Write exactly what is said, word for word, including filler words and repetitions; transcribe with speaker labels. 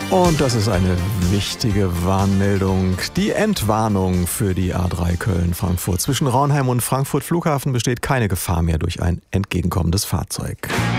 Speaker 1: Und das ist eine wichtige Warnmeldung. Die Entwarnung für die A drei Köln-Frankfurt. Zwischen Raunheim und Frankfurt Flughafen besteht keine Gefahr mehr durch ein entgegenkommendes Fahrzeug.